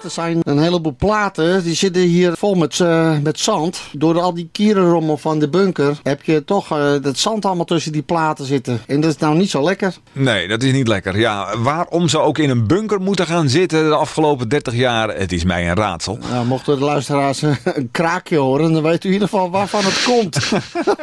Er zijn een heleboel platen, die zitten hier vol met zand. Door al die kierenrommel van de bunker heb je toch het zand allemaal tussen die platen zitten. En dat is nou niet zo lekker. Nee, dat is niet lekker. Ja, waarom ze ook in een bunker moeten gaan zitten de afgelopen 30 jaar, het is mij een raadsel. Nou, mochten de luisteraars een kraakje horen, dan weet u in ieder geval waarvan het komt.